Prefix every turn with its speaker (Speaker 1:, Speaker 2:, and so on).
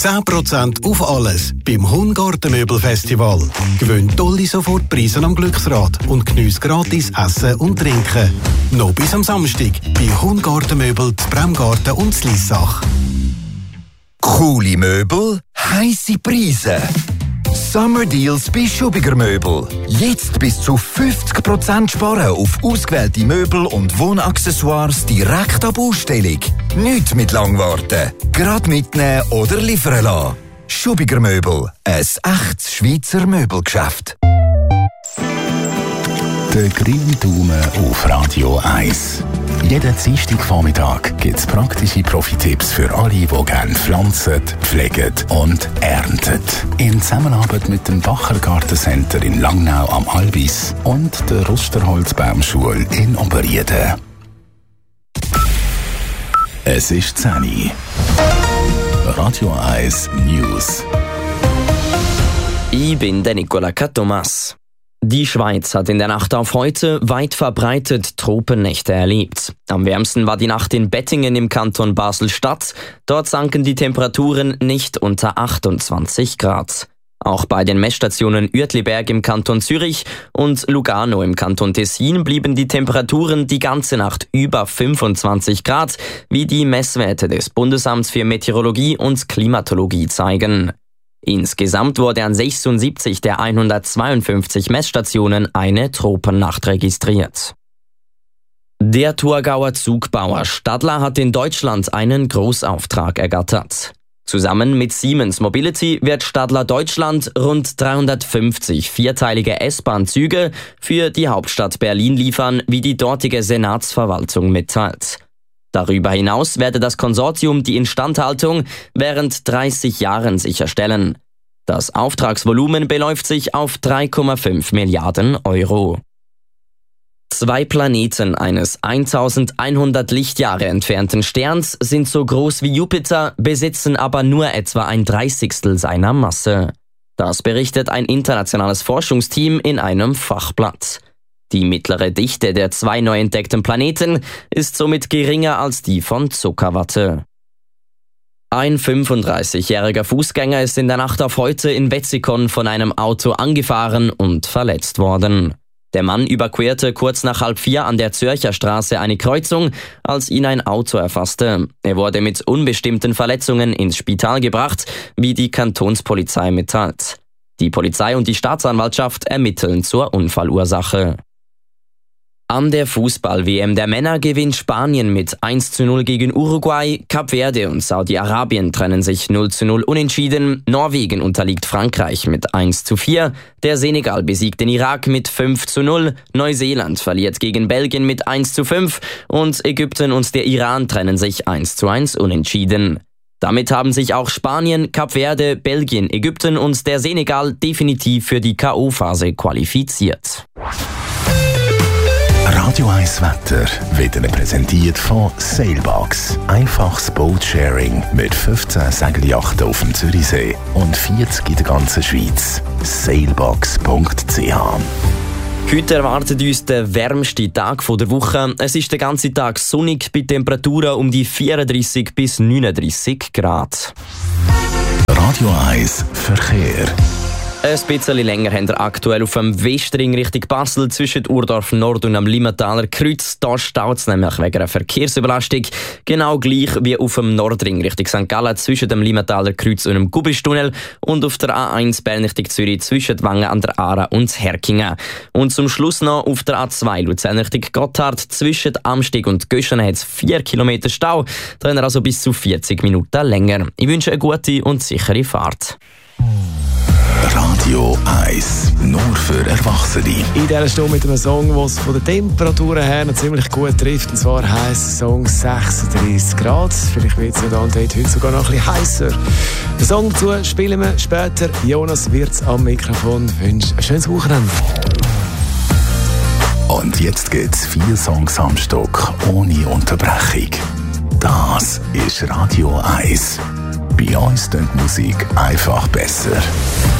Speaker 1: 10% auf alles beim Hungartenmöbelfestival. Gewinn tolle Sofortpreise am Glücksrad und geniesse gratis Essen und Trinken. Noch bis am Samstag bei Hungartenmöbel, Bremgarten und Lissach.
Speaker 2: Coole Möbel, heisse Preise. Summer Deals bei Schubiger Möbel. Jetzt bis zu 50% sparen auf ausgewählte Möbel und Wohnaccessoires direkt ab Ausstellung. Nicht mit lang warten. Gerade mitnehmen oder liefern lassen. Schubiger Möbel. Ein echtes Schweizer Möbelgeschäft.
Speaker 3: Der grüne Daumen auf Radio 1. Jeden Dienstagvormittag gibt es praktische Profi-Tipps für alle, die gerne pflanzen, pflegen und ernten. In Zusammenarbeit mit dem Bacher Gartencenter in Langnau am Albis und der Rusterholzbaumschule in Oberrieden. Es ist 10 Uhr. Radio 1 News.
Speaker 4: Ich bin der Nicola Thomas. Die Schweiz hat in der Nacht auf heute weit verbreitet Tropennächte erlebt. Am wärmsten war die Nacht in Bettingen im Kanton Basel-Stadt. Dort sanken die Temperaturen nicht unter 28 Grad. Auch bei den Messstationen Uetliberg im Kanton Zürich und Lugano im Kanton Tessin blieben die Temperaturen die ganze Nacht über 25 Grad, wie die Messwerte des Bundesamts für Meteorologie und Klimatologie zeigen. Insgesamt wurde an 76 der 152 Messstationen eine Tropennacht registriert. Der Thurgauer Zugbauer Stadler hat in Deutschland einen Großauftrag ergattert. Zusammen mit Siemens Mobility wird Stadler Deutschland rund 350 vierteilige S-Bahn-Züge für die Hauptstadt Berlin liefern, wie die dortige Senatsverwaltung mitteilt. Darüber hinaus werde das Konsortium die Instandhaltung während 30 Jahren sicherstellen. Das Auftragsvolumen beläuft sich auf 3,5 Milliarden Euro. 2 Planeten eines 1100 Lichtjahre entfernten Sterns sind so groß wie Jupiter, besitzen aber nur etwa 1/30 seiner Masse. Das berichtet ein internationales Forschungsteam in einem Fachblatt. Die mittlere Dichte der 2 neu entdeckten Planeten ist somit geringer als die von Zuckerwatte. Ein 35-jähriger Fußgänger ist in der Nacht auf heute in Wetzikon von einem Auto angefahren und verletzt worden. Der Mann überquerte kurz nach 3:30 an der Zürcher Straße eine Kreuzung, als ihn ein Auto erfasste. Er wurde mit unbestimmten Verletzungen ins Spital gebracht, wie die Kantonspolizei mitteilt. Die Polizei und die Staatsanwaltschaft ermitteln zur Unfallursache. An der Fußball-WM der Männer gewinnt Spanien mit 1:0 gegen Uruguay, Kap Verde und Saudi-Arabien trennen sich 0:0 unentschieden, Norwegen unterliegt Frankreich mit 1:4, der Senegal besiegt den Irak mit 5:0, Neuseeland verliert gegen Belgien mit 1:5 und Ägypten und der Iran trennen sich 1:1 unentschieden. Damit haben sich auch Spanien, Kap Verde, Belgien, Ägypten und der Senegal definitiv für die K.O.-Phase qualifiziert.
Speaker 3: Radio 1 Wetter wird Ihnen präsentiert von Sailbox. Einfaches Boatsharing mit 15 Segelyachten auf dem Zürichsee und 40 in der ganzen Schweiz. Sailbox.ch.
Speaker 4: Heute erwartet uns der wärmste Tag der Woche. Es ist den ganzen Tag sonnig bei Temperaturen um die 34 bis 39 Grad.
Speaker 3: Radio 1 Verkehr.
Speaker 4: Ein bisschen länger haben wir aktuell auf dem Westring Richtung Basel zwischen Urdorf Nord und am Limmentaler Kreuz. Da staut es nämlich wegen einer Verkehrsüberlastung. Genau gleich wie auf dem Nordring Richtung St. Gallen zwischen dem Limmentaler Kreuz und dem Gubistunnel und auf der A1 Bern Richtung Zürich zwischen Wangen an der Aare und Herkingen. Und zum Schluss noch auf der A2 Luzern Richtung Gotthard zwischen Amstig und Göschen hat es 4 Kilometer Stau. Da haben wir also bis zu 40 Minuten länger. Ich wünsche eine gute und sichere Fahrt.
Speaker 3: Radio 1, nur für Erwachsene.
Speaker 5: In dieser Stunde mit einem Song, der es von den Temperaturen her noch ziemlich gut trifft. Und zwar heisst der Song 36 Grad. Vielleicht wird es ja da und dort heute sogar noch ein bisschen heißer. Den Song dazu spielen wir später. Jonas Wirz am Mikrofon wünscht ein schönes Wochenende.
Speaker 3: Und jetzt gibt's 4 Songs am Stück ohne Unterbrechung. Das ist Radio 1. Bei uns klingt Musik einfach besser.